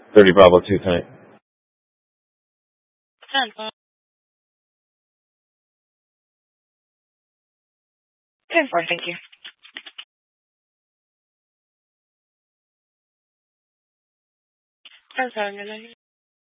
30 Bravo 2 tonight. 10-4, thank you. 10-7,